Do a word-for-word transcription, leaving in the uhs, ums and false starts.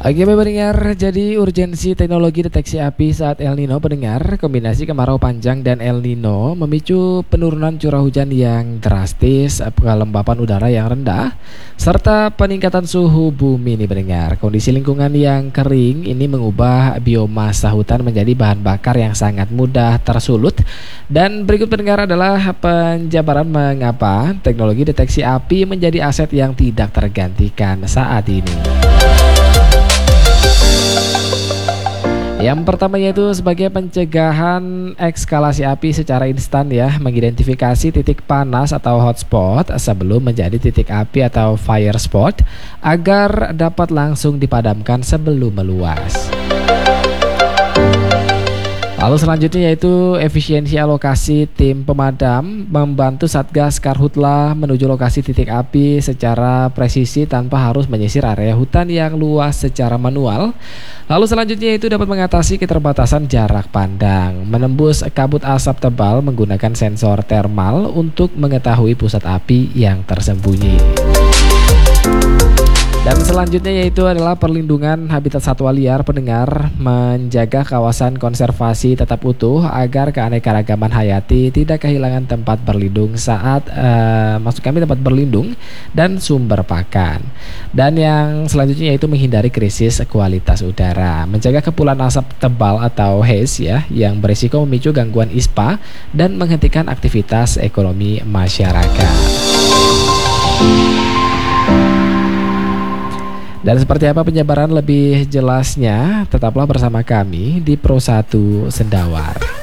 Oke pendengar, jadi urgensi teknologi deteksi api saat El Nino pendengar, kombinasi kemarau panjang dan El Nino memicu penurunan curah hujan yang drastis, kelembapan udara yang rendah, serta peningkatan suhu bumi nih pendengar. Kondisi lingkungan yang kering ini mengubah biomasa hutan menjadi bahan bakar yang sangat mudah tersulut. Dan berikut pendengar adalah penjabaran mengapa teknologi deteksi api menjadi aset yang tidak tergantikan saat ini. Yang pertama yaitu sebagai pencegahan ekskalasi api secara instan ya, mengidentifikasi titik panas atau hotspot sebelum menjadi titik api atau fire spot agar dapat langsung dipadamkan sebelum meluas. Lalu selanjutnya yaitu efisiensi alokasi tim pemadam, membantu Satgas Karhutla menuju lokasi titik api secara presisi tanpa harus menyisir area hutan yang luas secara manual. Lalu selanjutnya itu dapat mengatasi keterbatasan jarak pandang, menembus kabut asap tebal menggunakan sensor thermal untuk mengetahui pusat api yang tersembunyi. Dan selanjutnya yaitu adalah perlindungan habitat satwa liar pendengar, menjaga kawasan konservasi tetap utuh agar keanekaragaman hayati tidak kehilangan tempat berlindung saat uh, maksud kami tempat berlindung dan sumber pakan. Dan yang selanjutnya yaitu menghindari krisis kualitas udara, menjaga kepulan asap tebal atau haze ya yang berisiko memicu gangguan ispa dan menghentikan aktivitas ekonomi masyarakat. Dan seperti apa penjabaran lebih jelasnya, tetaplah bersama kami di Pro satu Sendawar.